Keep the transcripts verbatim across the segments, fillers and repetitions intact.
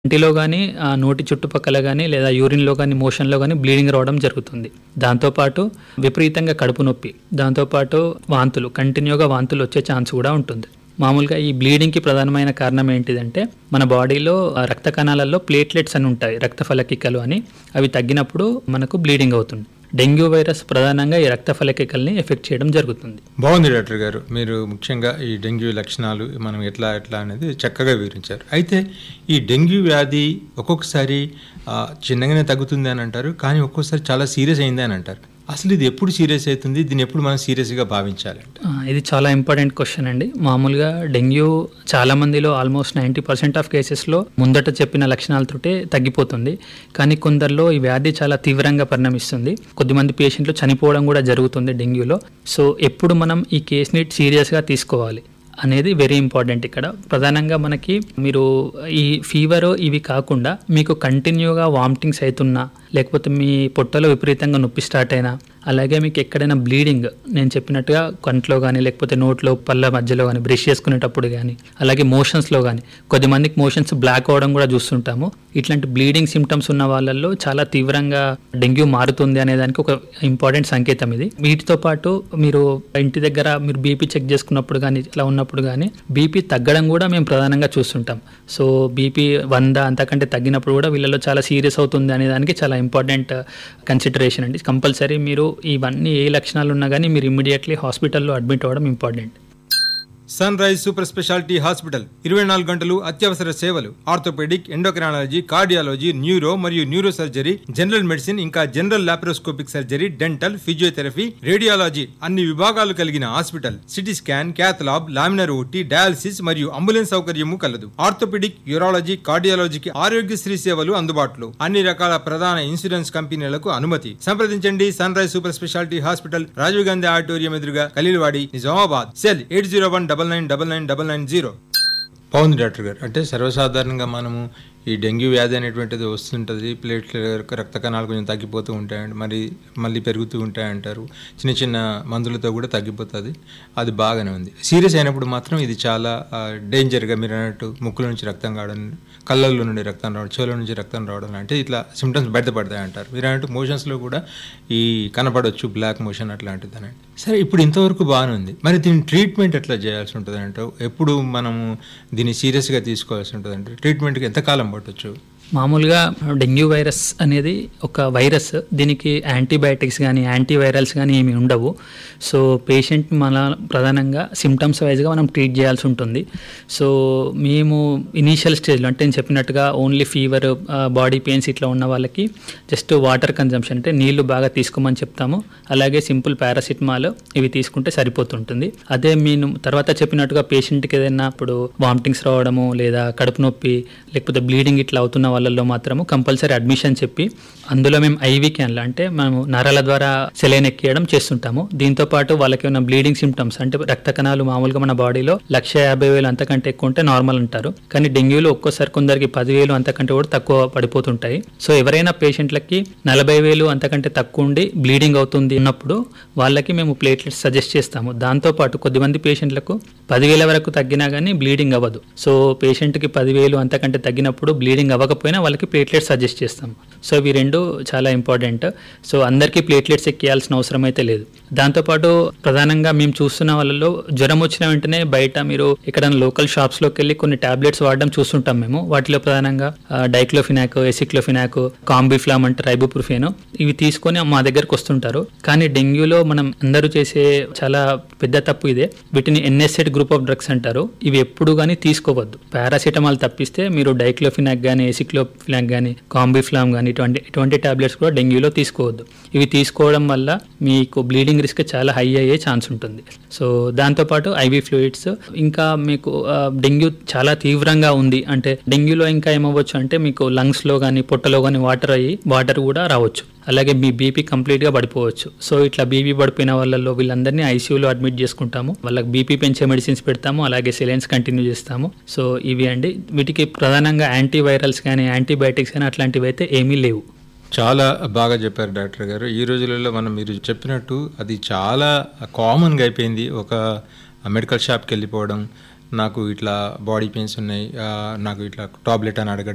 కంటిలో గానీ, ఆహ్, నోటి చుట్టుపక్కల గానీ, లేదా యూరిన్‌లో గానీ, మోషన్‌లో గానీ బ్లీడింగ్ రావడం జరుగుతుంది. దాంతో పాటు విపరీతంగా కడుపు నొప్పి, దాంతో పాటు వాంతులు, కంటిన్యూగా వాంతులొచ్చే ఛాన్స్ గూడా ఉంటుంది. మామూలుగా ఈ బ్లీడింగ్‌కి ప్రధానమైన కారణం ఏంటిదంటే, మన బాడీలో ఆహ్, రక్త కణాలలో ప్లేట్లెట్స్ అని ఉంటాయి. రక్త ఫలకికలు అని. అవి తగ్గినప్పుడు మనకు బ్లీడింగ్ అవుతుంది. డెంగ్యూ వైరస్ ప్రధానంగా ఈ రక్త ఫలకికల్ని ఎఫెక్ట్ చేయడం జరుగుతుంది. బాగుంది డాక్టర్ గారు. మీరు ముఖ్యంగా ఈ డెంగ్యూ లక్షణాలు మనం ఎట్లా ఎట్లా అనేది చక్కగా వివరించారు. అయితే ఈ డెంగ్యూ వ్యాధి ఒక్కొక్కసారి ఆహ్, చిన్నగానే తగ్గుతుంది అని అంటారు. కానీ ఒక్కొక్కసారి చాలా సీరియస్ అయింది అని అంటారు. అసలు ఇది ఎప్పుడు సీరియస్ అవుతుంది? దీన్ని ఎప్పుడు మనం సీరియస్‌గా భావించాలి? ఆ! ఇది చాలా ఇంపార్టెంట్ క్వెషన్ అండి. మామూలుగా డెంగ్యూ చాలా మందిలో ఆల్మోస్ట్ తొంభై పర్సెంట్ ఆఫ్ కేసెస్‌లో ముందట చెప్పిన లక్షణాలతోటే తగ్గిపోతుంది. కానీ కొందరిలో ఈ వ్యాధి చాలా తీవ్రంగా పరిణమిస్తుంది. కొద్దిమంది పేషెంట్లు చనిపోవడం కూడా జరుగుతుంది డెంగ్యూలో. సో ఎప్పుడు మనం ఈ కేస్‌ని సీరియస్‌గా తీసుకోవాలి అనేది వెరీ ఇంపార్టెంట్ ఇక్కడ. ప్రధానంగా మనకి మీరు ఈ ఫీవర్ ఇవి కాకుండా మీకు కంటిన్యూగా వామిటింగ్స్ అవుతున్నా, లేకపోతే మీ పొట్టలో విపరీతంగా నొప్పి స్టార్ట్ అయినా, అలాగే మీకు ఎక్కడైనా బ్లీడింగ్ నేను చెప్పినట్టుగా కంట్లో కానీ, లేకపోతే నోట్లో పళ్ళ మధ్యలో కానీ, బ్రష్ చేసుకునేటప్పుడు కానీ, అలాగే మోషన్స్లో కానీ, కొద్దిమందికి మోషన్స్ బ్లాక్ అవ్వడం కూడా చూస్తుంటాము. ఇట్లాంటి బ్లీడింగ్ సిమ్టమ్స్ ఉన్న వాళ్ళల్లో చాలా తీవ్రంగా డెంగ్యూ మారుతుంది అనేదానికి ఒక ఇంపార్టెంట్ సంకేతం ఇది. వీటితో పాటు మీరు ఇంటి దగ్గర మీరు బీపీ చెక్ చేసుకున్నప్పుడు కానీ, ఇట్లా ఉన్నప్పుడు కానీ బీపీ తగ్గడం కూడా మేము ప్రధానంగా చూస్తుంటాం. సో బీపీ వంద అంతకంటే తగ్గినప్పుడు కూడా వీళ్ళలో చాలా సీరియస్ అవుతుంది అనేదానికి చాలా ఇంపార్టెంట్ కన్సిడరేషన్ అండి. కంపల్సరీ మీరు ఇవన్నీ ఏ లక్షణాలు ఉన్నా కానీ మీరు ఇమ్మీడియట్లీ హాస్పిటల్లో అడ్మిట్ అవ్వడం important. Sun rise super speciality hospital ఇరవై నాలుగు గంటలు అత్యవసర సేవలు, ఆర్థోపెడిక్, ఎండోక్రైనాలజీ, కార్డియాలజీ, న్యూరో మరియు న్యూరో సర్జరీ, జనరల్ మెడిసిన్, ఇంకా general laparoscopic surgery, dental, physiotherapy, radiology అన్ని విభాగాలు కలిగిన hospital. CT scan, cath lab, laminar OT, dialysis మరియు అంబులెన్స్ సౌకర్యము కలదు. ఆర్థోపెడిక్, యూరాలజీ, కార్డియాలజీకి ఆరోగ్యశ్రీ సేవలు అందుబాటులో. అన్ని రకాల ప్రధాన ఇన్సూరెన్స్ కంపెనీలకు అనుమతి. సంప్రదించండి sun rise super speciality hospital, Rajiv Gandhi auditorium ఎదురుగా, Khaleelwadi, Nizamabad. Cell eight zero one double nine double nine double nine zero. బాగుంది డాక్టర్ గారు. అంటే సర్వసాధారణంగా మనము ఈ డెంగ్యూ వ్యాధి అనేటువంటిది వస్తుంటుంది. ప్లేట్లెట్ రక్త కణాలు కొంచెం తగ్గిపోతూ ఉంటాయండి, మరి మళ్ళీ పెరుగుతూ ఉంటాయంటారు. చిన్న చిన్న మందులతో కూడా తగ్గిపోతుంది, అది బాగానే ఉంది. సీరియస్ అయినప్పుడు మాత్రం ఇది చాలా డేంజర్గా మీరు అన్నట్టు ముక్కుల నుంచి రక్తం కావడం, కళ్ళల్లో నుండి రక్తం రావడం, చెవుల నుంచి రక్తం రావడం లాంటి ఇట్లా సిమ్టమ్స్ బయటపడతాయి అంటారు. మీరు అన్నట్టు మోషన్స్లో కూడా ఈ కనపడవచ్చు బ్లాక్ మోషన్ అట్లాంటిది అని. సరే, ఇప్పుడు ఇంతవరకు బాగానే ఉంది. మరి దీని ట్రీట్మెంట్ ఎట్లా చేయాల్సి ఉంటుంది అంటే, ఎప్పుడు మనము దీన్ని సీరియస్గా తీసుకోవాల్సి ఉంటుంది అంటే ట్రీట్మెంట్కి ఎంతకాలం పట్టొచ్చు? మామూలుగా డెంగ్యూ వైరస్ అనేది ఒక వైరస్. దీనికి యాంటీబయాటిక్స్ కానీ, యాంటీవైరల్స్ కానీ ఏమి ఉండవు. సో పేషెంట్ మన ప్రధానంగా సిమ్టమ్స్ వైజ్గా మనం ట్రీట్ చేయాల్సి ఉంటుంది. సో మేము ఇనీషియల్ స్టేజ్లో అంటే నేను చెప్పినట్టుగా ఓన్లీ ఫీవర్, బాడీ పెయిన్స్ ఇట్లా ఉన్న వాళ్ళకి జస్ట్ వాటర్ కన్జంప్షన్ అంటే నీళ్లు బాగా తీసుకోమని చెప్తాము. అలాగే సింపుల్ పారాసిటమాల్ ఇవి తీసుకుంటే సరిపోతుంటుంది. అదే నేను తర్వాత చెప్పినట్టుగా పేషెంట్కి ఏదైనా ఇప్పుడు వామిటింగ్స్ రావడము, లేదా కడుపు నొప్పి, లేకపోతే బ్లీడింగ్ ఇట్లా అవుతున్న వాళ్ళల్లో మాత్రము కంపల్సరీ అడ్మిషన్ చెప్పి అందులో మేము ఐవీ క్యాన్లు అంటే మేము నరాల ద్వారా సెలైన్ ఎక్కియడం చేస్తుంటాము. దీంతో పాటు వాళ్ళకి ఏమైనా బ్లీడింగ్ సిమ్టమ్స్ అంటే రక్త కణాలు మామూలుగా మన బాడీలో లక్ష యాభై వేలు అంతకంటే ఎక్కువ ఉంటే నార్మల్ అంటారు. కానీ డెంగ్యూలో ఒక్కోసారి కొందరికి పదివేలు అంతకంటే కూడా తక్కువ పడిపోతుంటాయి. సో ఎవరైనా పేషెంట్లకి నలభై వేలు అంతకంటే తక్కువ ఉండి బ్లీడింగ్ అవుతుంది అన్నప్పుడు వాళ్ళకి మేము ప్లేట్లెట్స్ సజెస్ట్ చేస్తాము. దాంతో పాటు కొద్దిమంది పేషెంట్లకు పదివేల వరకు తగ్గినా కానీ బ్లీడింగ్ అవ్వదు. సో పేషెంట్కి పదివేలు అంతకంటే తగ్గినప్పుడు బ్లీడింగ్ అవ్వకపోయినా వాళ్ళకి ప్లేట్లెట్స్ సజెస్ట్ చేస్తాము. సో ఇవి రెండు చాలా ఇంపార్టెంట్. సో అందరికీ ప్లేట్లెట్స్ ఎక్కియాల్సిన అవసరం అయితే లేదు. దాంతోపాటు ప్రధానంగా మేము చూస్తున్న వాళ్ళలో జ్వరం వచ్చిన వెంటనే బయట మీరు ఎక్కడైనా లోకల్ షాప్స్లోకి వెళ్ళి కొన్ని టాబ్లెట్స్ వాడడం చూస్తుంటాం మేము. వాటిలో ప్రధానంగా డైక్లోఫినాక్, ఎసిక్లోఫినాక్, కాంబిఫ్లామ్ అంటే రైబోప్రూఫెన్ ఇవి తీసుకొని మా దగ్గరకు వస్తుంటారు. కానీ డెంగ్యూలో మనం అందరూ చేసే చాలా పెద్ద తప్పు ఇదే. వీటిని ఎన్ఎస్ఎడ్ గ్రూప్ ఆఫ్ డ్రగ్స్ అంటారు. ఇవి ఎప్పుడు కానీ తీసుకోవద్దు. పారాసిటమాల్ తప్పిస్తే మీరు డైక్లోఫినాక్ కానీ, ఎసిక్లోఫినాక్ కానీ, కాంబిఫ్లామ్ కానీ ఇటువంటి ఇటువంటి టాబ్లెట్స్ కూడా డెంగ్యూలో తీసుకోవద్దు. ఇవి తీసుకోవడం వల్ల మీకు బ్లీడింగ్ రిస్క్ చాలా హై అయ్యే ఛాన్స్ ఉంటుంది. సో దాంతోపాటు ఐవీ ఫ్లూయిడ్స్, ఇంకా మీకు డెంగ్యూ చాలా తీవ్రంగా ఉంది అంటే డెంగ్యూలో ఇంకా ఏమవ్వచ్చు అంటే మీకు లంగ్స్లో కానీ, పొట్టలో కానీ వాటర్ అయ్యి వాటర్ కూడా రావచ్చు. అలాగే మీ బీపీ కంప్లీట్గా పడిపోవచ్చు. సో ఇట్లా బీపీ పడిపోయిన వాళ్ళలో వీళ్ళందరినీ ఐసీయూలో అడ్మిట్ చేసుకుంటాము. వాళ్ళకి బీపీ పెంచే మెడిసిన్స్ పెడతాము, అలాగే సెలైన్స్ కంటిన్యూ చేస్తాము. సో ఇవి అండి. వీటికి ప్రధానంగా యాంటీవైరల్స్ కానీ, యాంటీబయాటిక్స్ కానీ అట్లాంటివి అయితే ఏమీ లేవు. చాలా బాగా చెప్పారు డాక్టర్ గారు. ఈ రోజులలో మనం మీరు చెప్పినట్టు అది చాలా కామన్గా అయిపోయింది. ఒక మెడికల్ షాప్కి వెళ్ళిపోవడం, నాకు ఇట్లా బాడీ పెయిన్స్ ఉన్నాయి, నాకు ఇట్లా టాబ్లెట్ అని అడగడం,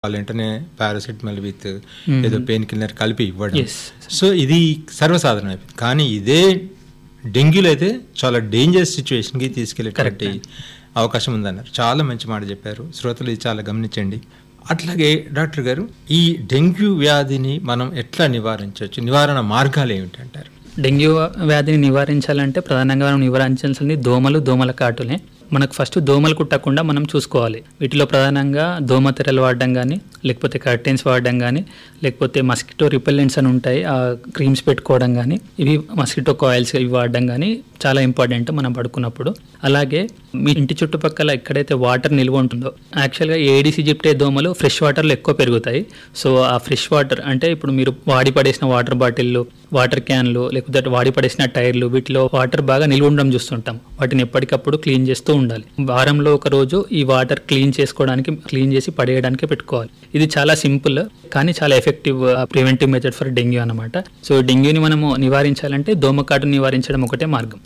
వాళ్ళు వెంటనే పారాసిటమాల్ విత్ ఏదో పెయిన్ కిల్లర్ కలిపి ఇవ్వడం. Yes. సో ఇది సర్వసాధారణం అయిపోయింది. కానీ ఇదే డెంగ్యూలో అయితే చాలా డేంజరస్ సిచ్యువేషన్కి తీసుకెళ్ళేటువంటి అవకాశం ఉందన్నారు. చాలా మంచి మాట చెప్పారు. శ్రోతలు ఇది చాలా గమనించండి. అట్లాగే డాక్టర్ గారు, ఈ డెంగ్యూ వ్యాధిని మనం ఎట్లా నివారించవచ్చు? నివారణ మార్గాలు ఏమిటంటారు? డెంగ్యూ వ్యాధిని నివారించాలంటే ప్రధానంగా మనం నివారించాల్సింది దోమలు, దోమల కాటులే. మనకు ఫస్ట్ దోమలు కుట్టకుండా మనం చూసుకోవాలి. వీటిలో ప్రధానంగా దోమ తెరలు వాడడం కానీ, లేకపోతే కర్టెన్స్ వాడడం కానీ, లేకపోతే మస్కిటో రిపెల్లెంట్స్ అని ఉంటాయి, ఆ క్రీమ్స్ పెట్టుకోవడం కానీ, ఇవి మస్కిటో కాయిల్స్ ఇవి వాడడం కానీ చాలా ఇంపార్టెంట్ మనం పడుకున్నప్పుడు. అలాగే మీ ఇంటి చుట్టుపక్కల ఎక్కడైతే వాటర్ నిల్వ ఉంటుందో, యాక్చువల్గా ఏడిస్ ఈజిప్టే దోమలు ఫ్రెష్ వాటర్లో ఎక్కువ పెరుగుతాయి. సో ఆ ఫ్రెష్ వాటర్ అంటే ఇప్పుడు మీరు వాడి పడేసిన వాటర్ బాటిళ్ళు, వాటర్ క్యాన్లు, లేకపోతే వాడి పడేసిన టైర్లు, వీటిలో వాటర్ బాగా నిల్వ ఉండడం చూస్తుంటాం. వాటిని ఎప్పటికప్పుడు క్లీన్ చేస్తూ ఉండాలి. వారంలో ఒక రోజు ఈ వాటర్ క్లీన్ చేసుకోవడానికి, క్లీన్ చేసి పడేయడానికి పెట్టుకోవాలి. ఇది చాలా సింపుల్ కానీ చాలా effective preventive method for dengue అన్నమాట. సో డెంగ్యూని మనము నివారించాలంటే దోమకాటును నివారించడం ఒకటే మార్గం.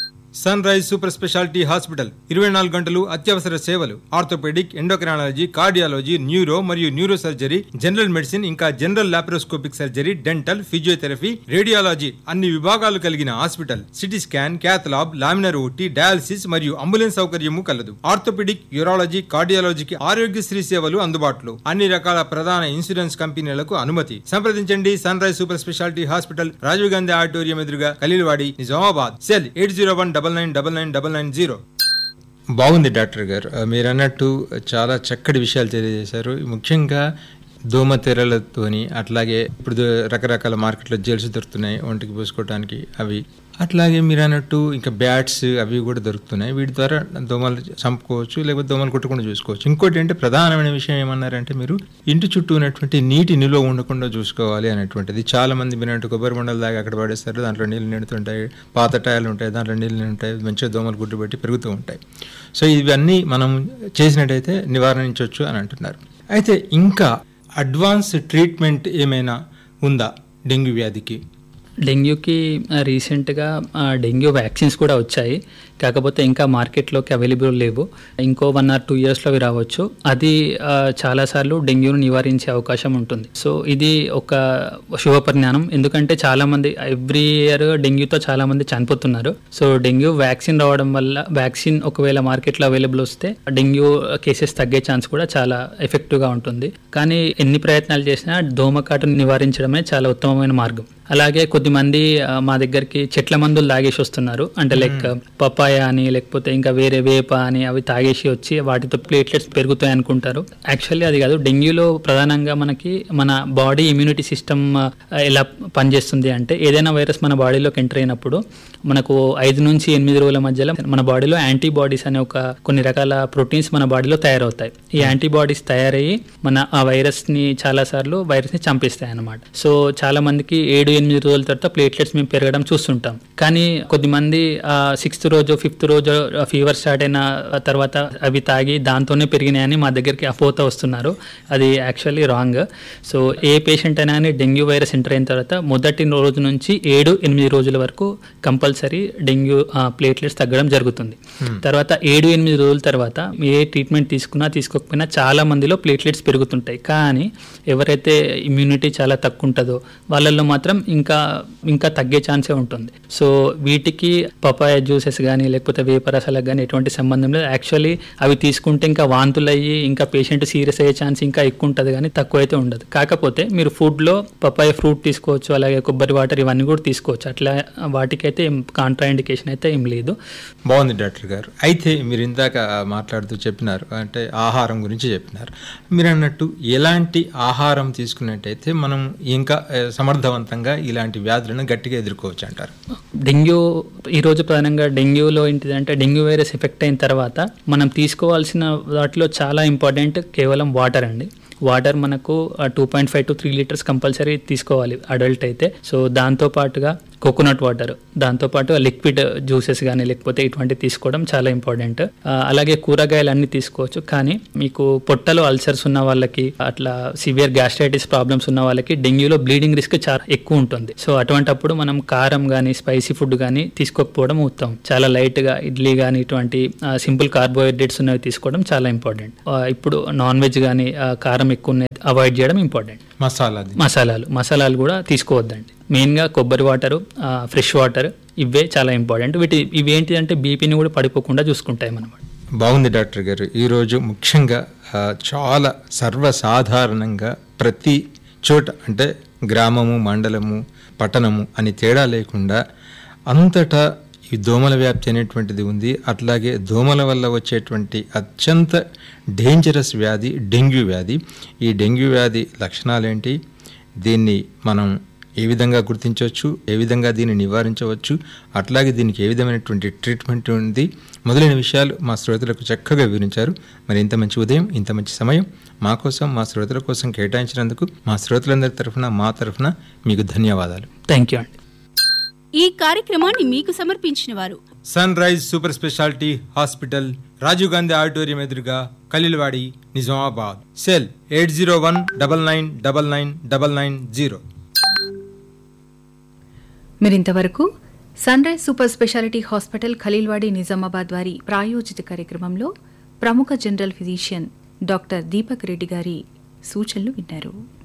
Sun rise super speciality hospital ఇరవై నాలుగు గంటలు అత్యవసర సేవలు, ఆర్థోపెడిక్, ఎండోక్రైనాలజీ, కార్డియాలజీ, న్యూరో మరియు న్యూరో సర్జరీ, జనరల్ మెడిసిన్, ఇంకా general laparoscopic surgery, dental, physiotherapy, radiology అన్ని విభాగాలు కలిగిన hospital. CT scan, cath lab, laminar OT, dialysis మరియు అంబులెన్స్ సౌకర్యము కలదు. ఆర్థోపెడిక్, యూరాలజీ, కార్డియాలజీకి ఆరోగ్యశ్రీ సేవలు అందుబాటులో. అన్ని రకాల ప్రధాన ఇన్సూరెన్స్ కంపెనీలకు అనుమతి. సంప్రదించండి sun rise super speciality hospital, Rajiv Gandhi auditorium ఎదురుగా, Khaleelwadi, Nizamabad. Cell eight zero one double nine double nine double nine zero. బాగుంది డాక్టర్ గారు, మీరు అన్నట్టు చాలా చక్కటి విషయాలు తెలియజేశారు. ముఖ్యంగా దోమ తెరలతోని, అట్లాగే ఇప్పుడు రకరకాల మార్కెట్లో జెల్స్ దొరుకుతున్నాయి ఒంటికి పూసుకోవడానికి, అవి అట్లాగే మీరు అన్నట్టు ఇంకా బ్యాట్స్ అవి కూడా దొరుకుతున్నాయి. వీటి ద్వారా దోమలు చంపుకోవచ్చు, లేకపోతే దోమలు కొట్టకుండా చూసుకోవచ్చు. ఇంకోటి అంటే ప్రధానమైన విషయం ఏమన్నారంటే, మీరు ఇంటి చుట్టూ ఉన్నటువంటి నీటి నిల్వ ఉండకుండా చూసుకోవాలి అనేటువంటిది. చాలా మంది మీరంటూ కొబ్బరి మండల దాకా అక్కడ పడేస్తారు, దాంట్లో నీళ్ళు నిండుతుంటాయి, పాత టైర్లు ఉంటాయి, దాంట్లో నీళ్ళు ఉంటాయి, మంచిగా దోమలు గుడ్డు పెట్టి పెరుగుతూ ఉంటాయి. సో ఇవన్నీ మనం చేసినట్టయితే నివారించవచ్చు అని అంటున్నారు. అయితే ఇంకా అడ్వాన్స్ ట్రీట్మెంట్ ఏమైనా ఉందా డెంగ్యూ వ్యాధికి? డెంగ్యూకి రీసెంట్గా డెంగ్యూ వ్యాక్సిన్స్ కూడా వచ్చాయి, కాకపోతే ఇంకా మార్కెట్లోకి అవైలబుల్ లేవు. ఇంకో వన్ ఆర్ టూ ఇయర్స్లో అవి రావచ్చు. అది చాలాసార్లు డెంగ్యూను నివారించే అవకాశం ఉంటుంది. సో ఇది ఒక శుభ పరిణామం, ఎందుకంటే చాలామంది ఎవ్రీ ఇయర్ డెంగ్యూతో చాలామంది చనిపోతున్నారు. సో డెంగ్యూ వ్యాక్సిన్ రావడం వల్ల, వ్యాక్సిన్ ఒకవేళ మార్కెట్లో అవైలబుల్ వస్తే డెంగ్యూ కేసెస్ తగ్గే ఛాన్స్ కూడా చాలా ఎఫెక్టివ్గా ఉంటుంది. కానీ ఎన్ని ప్రయత్నాలు చేసినా దోమకాటును నివారించడమే చాలా ఉత్తమమైన మార్గం. అలాగే కొద్దిమంది మా దగ్గరికి చెట్ల మందులు తాగేసి వస్తున్నారు, అంటే లైక్ పపాయ అని, లేకపోతే ఇంకా వేరే వేప అని, అవి తాగేసి వచ్చి వాటితో ప్లేట్లెట్స్ పెరుగుతాయి అనుకుంటారు. యాక్చువల్లీ అది కాదు. డెంగ్యూలో ప్రధానంగా మనకి మన బాడీ ఇమ్యూనిటీ సిస్టమ్ ఎలా పనిచేస్తుంది అంటే, ఏదైనా వైరస్ మన బాడీలోకి ఎంటర్ అయినప్పుడు మనకు ఐదు నుంచి ఎనిమిది రోజుల మధ్యలో మన బాడీలో యాంటీబాడీస్ అనే ఒక కొన్ని రకాల ప్రోటీన్స్ మన బాడీలో తయారవుతాయి. ఈ యాంటీబాడీస్ తయారయ్యి మన ఆ వైరస్ని చాలాసార్లు వైరస్ని చంపేస్తాయి అన్నమాట. సో చాలా మందికి ఏడు ఎనిమిది రోజుల తర్వాత ప్లేట్లెట్స్ మేము పెరగడం చూస్తుంటాం. కానీ కొద్దిమంది సిక్స్త్ రోజు ఫిఫ్త్ రోజు ఫీవర్ స్టార్ట్ అయిన తర్వాత అవి తాగి దాంతోనే పెరిగినాయని మా దగ్గరికి అపోత వస్తున్నారు. అది యాక్చువల్లీ రాంగ్. సో ఏ పేషెంట్ అయినా కానీ డెంగ్యూ వైరస్ ఎంటర్ అయిన తర్వాత మొదటి రోజు నుంచి ఏడు ఎనిమిది రోజుల వరకు కంపల్సరీ డెంగ్యూ ప్లేట్లెట్స్ తగ్గడం జరుగుతుంది. తర్వాత ఏడు ఎనిమిది రోజుల తర్వాత ఏ ట్రీట్మెంట్ తీసుకున్నా తీసుకోకపోయినా చాలా మందిలో ప్లేట్లెట్స్ పెరుగుతుంటాయి. కానీ ఎవరైతే ఇమ్యూనిటీ చాలా తక్కువ ఉంటుందో వాళ్ళల్లో మాత్రం ఇంకా ఇంకా తగ్గే ఛాన్సే ఉంటుంది. సో వీటికి పపాయ జ్యూసెస్ కానీ లేకపోతే వేపరసాలకు కానీ ఎటువంటి సంబంధం లేదు. యాక్చువల్లీ అవి తీసుకుంటే ఇంకా వాంతులు అయ్యి ఇంకా పేషెంట్ సీరియస్ అయ్యే ఛాన్స్ ఇంకా ఎక్కువ ఉంటుంది, కానీ తక్కువ అయితే ఉండదు. కాకపోతే మీరు ఫుడ్లో పపాయ ఫ్రూట్ తీసుకోవచ్చు, అలాగే కొబ్బరి వాటర్ ఇవన్నీ కూడా తీసుకోవచ్చు. అట్లా వాటికైతే ఏం కాంట్రా ఇండికేషన్ అయితే ఏం లేదు. బాగుంది డాక్టర్ గారు. అయితే మీరు ఇందాక మాట్లాడుతూ చెప్పినారు, అంటే ఆహారం గురించి చెప్పినారు. మీరు అన్నట్టు ఎలాంటి ఆహారం తీసుకున్నట్టయితే మనం ఇంకా సమర్థవంతంగా ఇలాంటి వ్యాధులను గట్టిగా ఎదుర్కోవచ్చు అంటారు? డెంగ్యూ ఈరోజు ప్రధానంగా డెంగ్యూలో ఏంటిదంటే, డెంగ్యూ వైరస్ ఎఫెక్ట్ అయిన తర్వాత మనం తీసుకోవాల్సిన వాటిలో చాలా ఇంపార్టెంట్ కేవలం వాటర్ అండి. వాటర్ మనకు two point five to three litres compulsory తీసుకోవాలి అడల్ట్ అయితే. సో దాంతో పాటుగా కోకోనట్ వాటర్, దాంతోపాటు లిక్విడ్ జ్యూసెస్ కానీ లేకపోతే ఇటువంటివి తీసుకోవడం చాలా ఇంపార్టెంట్. ఆ, అలాగే కూరగాయలు అన్ని తీసుకోవచ్చు, కానీ మీకు పొట్టలో అల్సర్స్ ఉన్న వాళ్ళకి, అట్లా సివియర్ గ్యాస్ట్రైటిస్ ప్రాబ్లమ్స్ ఉన్న వాళ్ళకి డెంగ్యూలో బ్లీడింగ్ రిస్క్ చాలా ఎక్కువ ఉంటుంది. సో అటువంటప్పుడు మనం కారం కానీ స్పైసీ ఫుడ్ కానీ తీసుకోకపోవడం ఉత్తమం. చాలా లైట్ గా ఇడ్లీ కానీ ఇటువంటి సింపుల్ కార్బోహైడ్రేట్స్ ఉన్నవి తీసుకోవడం చాలా ఇంపార్టెంట్. ఆ, ఇప్పుడు నాన్ వెజ్ కానీ కారం ఎక్కువ ఉన్నది అవాయిడ్ చేయడం ఇంపార్టెంట్. మసాలా మసాలాలు మసాలాలు కూడా తీసుకోవద్దండి. మెయిన్గా కొబ్బరి వాటరు, ఫ్రెష్ వాటర్, ఇవే చాలా ఇంపార్టెంట్. వీటి ఇవి ఏంటి అంటే బీపీని కూడా పడిపోకుండా చూసుకుంటాయి అన్నమాట. బాగుంది డాక్టర్ గారు. ఈరోజు ముఖ్యంగా ఆ, చాలా సర్వసాధారణంగా ప్రతి చోట అంటే గ్రామము, మండలము, పట్టణము అని తేడా లేకుండా అంతటా ఈ దోమల వ్యాప్తి అనేటువంటిది ఉంది. అట్లాగే దోమల వల్ల వచ్చేటువంటి అత్యంత డేంజరస్ వ్యాధి డెంగ్యూ వ్యాధి. ఈ డెంగ్యూ వ్యాధి లక్షణాలు ఏంటి, దీన్ని మనం ఏ విధంగా గుర్తించవచ్చు, ఏ విధంగా దీన్ని నివారించవచ్చు, అట్లాగే దీనికి ఏ విధమైనటువంటి ట్రీట్మెంట్ ఉంది, మొదలైన విషయాలు మా శ్రోతలకు చక్కగా వివరించారు. మరి ఇంత మంచి ఉదయం, ఇంత మంచి సమయం మా కోసం, మా శ్రోతల కోసం కేటాయించినందుకు మా శ్రోతలందరి తరఫున, మా తరఫున మీకు ధన్యవాదాలు. థ్యాంక్ యూ అండి. ఈ కార్యక్రమాన్ని మీకు సమర్పించిన వారు sun rise super speciality hospital, Rajiv Gandhi auditorium ఎదురుగా, Khaleelwadi, Nizamabad. Cell eight zero one double nine double nine double nine zero. మీరింతవరకు sun rise super speciality hospital Khaleelwadi Nizamabad వారి ప్రాయోజిత కార్యక్రమంలో ప్రముఖ general physician doctor Deepak Reddy గారి సూచనలు విన్నారు.